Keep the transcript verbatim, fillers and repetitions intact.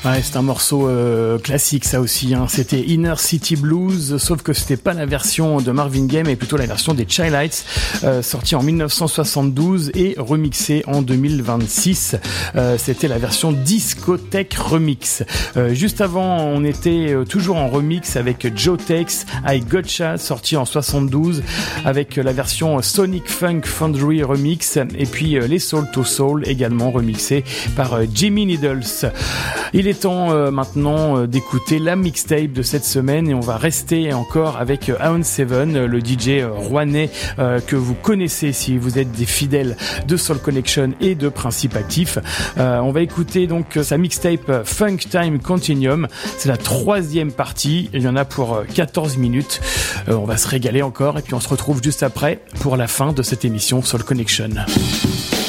Ouais, c'est un morceau euh, classique ça aussi, hein. C'était Inner City Blues, sauf que c'était pas la version de Marvin Gaye, mais plutôt la version des Chi-Lites, euh, sortie en dix-neuf cent soixante-douze et remixée en deux mille vingt-six. Euh, c'était la version Discothèque Remix. Euh, juste avant, on était euh, toujours en remix avec Joe Tex, I Gotcha, sorti en soixante-douze, avec euh, la version Sonic Funk Foundry Remix, et puis euh, les Soul to Soul également remixés par euh, Jimmy Needles. Il est temps euh, maintenant euh, d'écouter la mixtape de cette semaine et on va rester encore avec euh, Aon Seven, le D J euh, rouennais euh, que vous connaissez si vous êtes des fidèles de Soul Connection et de Principe Actif. Euh, on va écouter donc euh, sa mixtape euh, Funk Time Continuum. C'est la troisième partie. Il y en a pour euh, quatorze minutes. Euh, on va se régaler encore et puis on se retrouve juste après pour la fin de cette émission Soul Connection.